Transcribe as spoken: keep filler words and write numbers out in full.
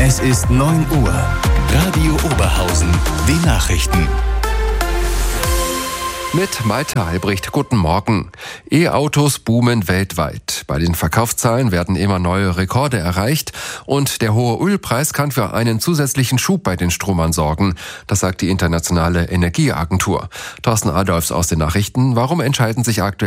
Es ist neun Uhr. Radio Oberhausen. Die Nachrichten. Mit Malte Albrecht, guten Morgen. E-Autos boomen weltweit. Bei den Verkaufszahlen werden immer neue Rekorde erreicht und der hohe Ölpreis kann für einen zusätzlichen Schub bei den Stromern sorgen. Das sagt die Internationale Energieagentur. Thorsten Adolfs aus den Nachrichten. Warum entscheiden sich aktuell